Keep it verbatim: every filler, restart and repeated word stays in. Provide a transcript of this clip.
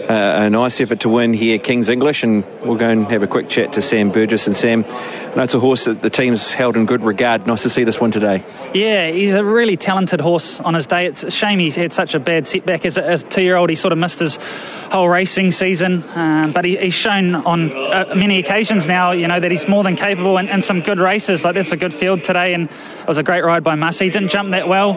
uh, a nice effort to win here, King's English, and we'll go and have a quick chat to Sam Burgess. And Sam, I know it's a horse that the team's held in good regard. Nice to see this one today. Yeah, he's a really talented horse on his day. It's a shame he's had such a bad setback as a, as a two-year-old. He sort of missed his whole racing season, um, but he, he's shown on uh, many occasions now, you know, that he's more than capable in, in some good races. Like, that's a good field today, and it was a great ride by Massey. Didn't jump that well.